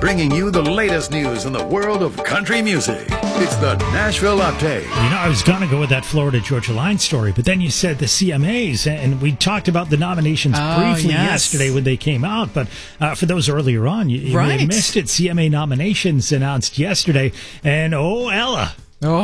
bringing you the latest news in the world of country music. It's the Nashville Update. You know, I was going to go with that Florida Georgia Line story, but then you said the CMAs, and we talked about the nominations briefly yesterday when they came out, but for those earlier on, you may have missed it. CMA nominations announced yesterday, and Ella.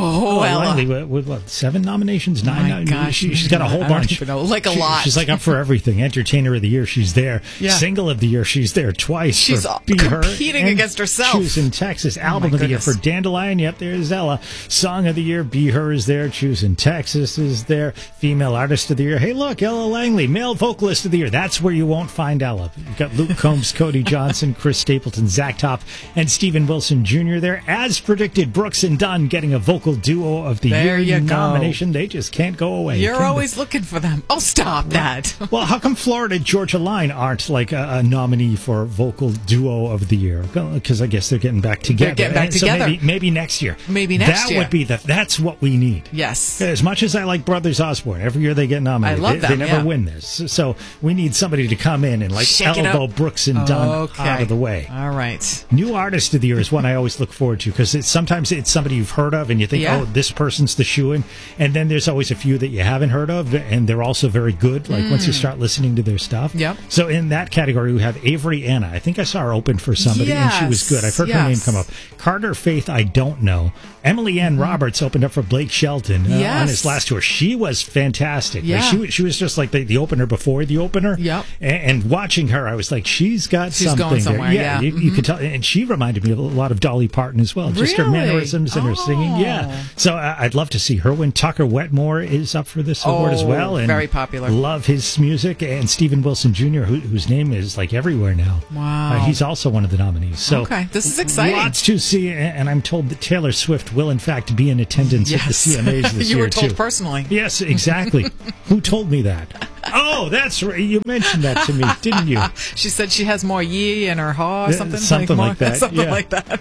Ella. With what, 7 nominations? 9? Gosh, she's got a whole bunch. Like a lot. She's like up for everything. Entertainer of the Year, she's there. Yeah. Single of the Year, she's there twice. She's competing against herself. Choosing Texas. Album of the Year for Dandelion. Yep, there's Ella. Song of the Year, Be Her is there. Choosing Texas is there. Female Artist of the Year. Hey, look, Ella Langley. Male Vocalist of the Year. That's where you won't find Ella. You've got Luke Combs, Cody Johnson, Chris Stapleton, Zach Top, and Stephen Wilson Jr. there. As predicted, Brooks and Dunn getting a vocal duo of the year nomination. They just can't go away. You're always looking for them. Oh, stop that. Well, how come Florida Georgia Line aren't like a nominee for vocal duo of the year? Because I guess they're getting back together. They're getting back together. Maybe next year. Maybe next year. That would be that's what we need. Yes. As much as I like Brothers Osborne, every year they get nominated. I love them. They never win this. So we need somebody to come in and like elbow Brooks and Dunn out of the way. All right. New Artist of the Year is one I always look forward to because sometimes it's somebody you've heard of and you think, oh, this person's the shoo-in, and then there's always a few that you haven't heard of, and they're also very good, like once you start listening to their stuff. Yep. So in that category, we have Avery Anna. I think I saw her open for somebody, and she was good. I've heard her name come up. Carter Faith, I don't know. Emily Ann Roberts opened up for Blake Shelton on his last tour. She was fantastic. Yeah. Like she was just like the opener before the opener. Yep. And watching her, I was like, she's something going somewhere. there. You could tell, and she reminded me of a lot of Dolly Parton as well. Just her mannerisms and her singing. Yeah. So I'd love to see her win. Tucker Wetmore is up for this award as well. And very popular. Love his music. And Stephen Wilson Jr., whose name is like everywhere now. Wow. He's also one of the nominees. So this is exciting. Lots to see. And I'm told that Taylor Swift will, in fact, be in attendance at the CMAs this year, You were told too. personally. Yes, exactly. Who told me that? Oh, that's right. You mentioned that to me, didn't you? She said she has more yee in her haw, something like that. Something like that.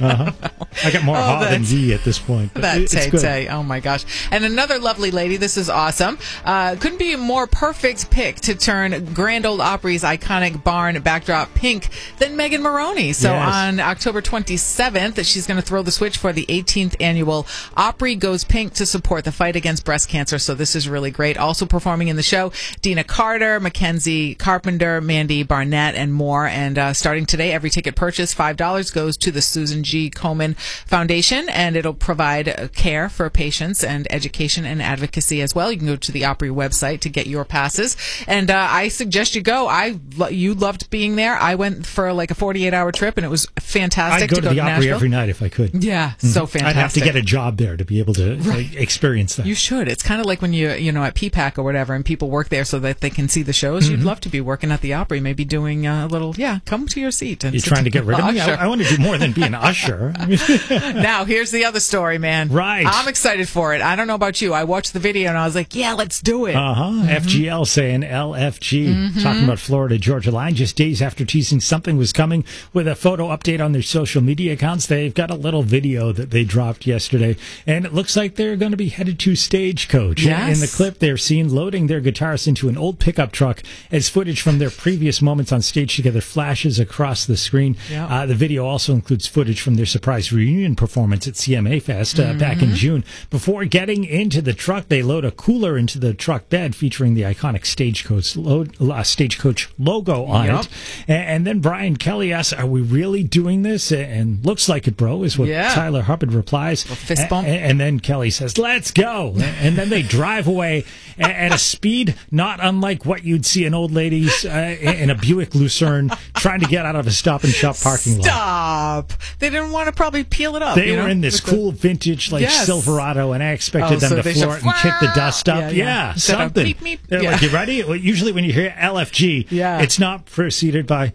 I got more haw than yee at this point. That Tay. Oh, my gosh. And another lovely lady. This is awesome. Couldn't be a more perfect pick to turn Grand Ole Opry's iconic barn backdrop pink than Megan Maroney. So on October 27th, she's going to throw the switch for the 18th annual Opry Goes Pink to support the fight against breast cancer. So this is really great. Also performing in the show, Dina Carter, Mackenzie Carpenter, Mandy Barnett, and more. And starting today, every ticket purchase, $5, goes to the Susan G. Komen Foundation, and it'll provide care for patients and education and advocacy as well. You can go to the Opry website to get your passes. And I suggest you go. You loved being there. I went for like a 48-hour trip, and it was fantastic. I'd go to the Opry Nashville every night if I could. Yeah, so fantastic. I'd have to get a job there to be able to experience that. You should. It's kind of like when you know, at PPAC or whatever, and people work there so that they can see the shows. You'd love to be working at the Opry, maybe doing a little, come to your seat. And you're trying to get rid of me? I want to do more than be an usher. Now, here's the other story, man. Right. I'm excited for it. I don't know about you. I watched the video and I was like, yeah, let's do it. FGL saying LFG. Talking about Florida Georgia Line just days after teasing something was coming with a photo update on their social media accounts. They've got a little video that they dropped yesterday, and it looks like they're going to be headed to Stagecoach. Yes. In the clip, they're seen loading their guitarists into an old pickup truck as footage from their previous moments on stage together flashes across the screen. The video also includes footage from their surprise reunion performance at CMA Fest back in June. Before getting into the truck, they load a cooler into the truck bed featuring the iconic Stagecoach logo on it. And then Brian Kelly asks, are we really doing this? And looks like it, bro, is what Tyler Hubbard replies. A fist bump. And then Kelly says, let's go. And then they drive away at a speed not unlike what you'd see in old ladies in a Buick Lucerne trying to get out of a Stop and Shop parking lot. Stop. They didn't want to probably peel it up. They were in this cool vintage Silverado, and I expected them to floor it and kick the dust up. Something. Meep, meep. Like, you ready? Well, usually when you hear LFG, it's not preceded by...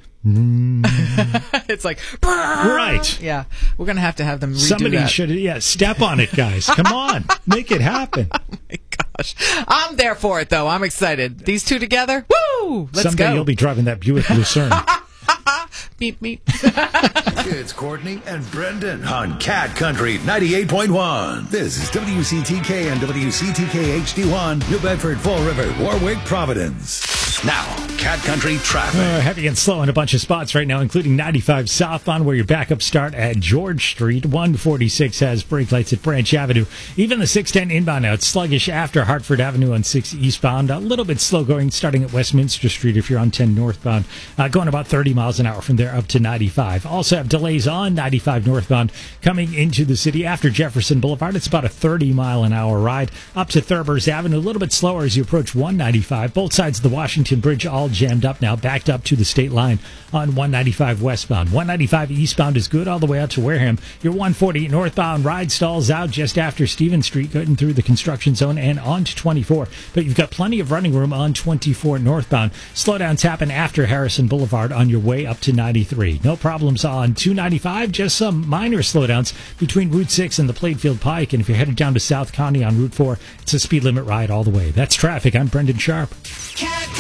It's like right. Yeah, we're gonna have them redo Somebody that. should step on it, guys. Come on, make it happen. Oh my gosh, I'm there for it though. I'm excited. These two together, woo! Let's Someday go. you'll be driving that Buick Lucerne. Meep meep. It's Courtney and Brendan on Cat Country 98.1. This is WCTK and WCTK HD1, New Bedford, Fall River, Warwick, Providence. Now, Cat Country traffic. Heavy and slow in a bunch of spots right now, including 95 southbound, where your backup start at George Street. 146 has brake lights at Branch Avenue. Even the 610 inbound now, it's sluggish after Hartford Avenue on 6 eastbound. A little bit slow going starting at Westminster Street if you're on 10 northbound. Going about 30 miles an hour from there up to 95. Also have delays on 95 northbound coming into the city after Jefferson Boulevard. It's about a 30-mile-an-hour ride up to Thurber's Avenue. A little bit slower as you approach 195. Both sides of the Washington Bridge all jammed up now, backed up to the state line on 195 westbound. 195 eastbound is good all the way out to Wareham. Your 140 northbound ride stalls out just after Stevens Street, getting through the construction zone and on to 24. But you've got plenty of running room on 24 northbound. Slowdowns happen after Harrison Boulevard on your way up to 93. No problems on 295, just some minor slowdowns between Route 6 and the Plainfield Pike. And if you're headed down to South County on Route 4, it's a speed limit ride all the way. That's traffic. I'm Brendan Sharp.